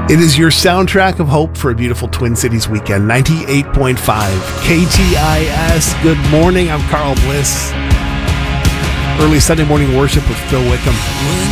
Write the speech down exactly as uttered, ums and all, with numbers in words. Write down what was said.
It is your soundtrack of hope for a beautiful Twin Cities weekend. ninety-eight point five K T I S. Good morning. I'm Carl Bliss. Early Sunday morning worship with Phil Wickham. When